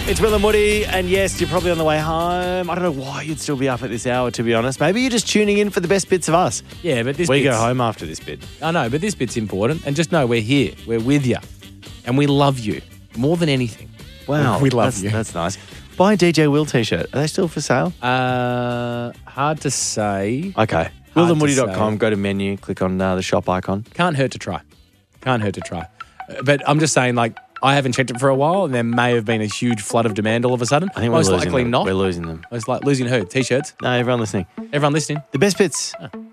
It's Will and Woody, and yes, you're probably on the way home. I don't know why you'd still be up at this hour, to be honest. Maybe you're just tuning in for the best bits of us. Yeah, but We go home after this bit. I know, but this bit's important. And just know we're here. We're with you. And we love you more than anything. Wow. We love you. That's nice. Buy a DJ Will t-shirt. Are they still for sale? Hard to say. Okay. WillandWoody.com. Go to menu, click on the shop icon. Can't hurt to try. But I'm just saying, like, I haven't checked it for a while, and there may have been a huge flood of demand all of a sudden. I think we're Most losing likely them. not. We're losing them. It's like losing who? T-shirts? No, everyone listening. Everyone listening? The best bits.